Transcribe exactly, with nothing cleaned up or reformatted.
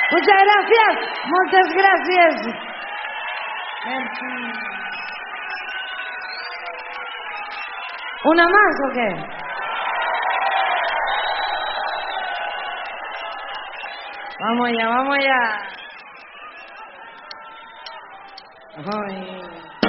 Muchas gracias, muchas gracias. Merci. ¿Una más o qué? Vamos ya, vamos ya. Ay.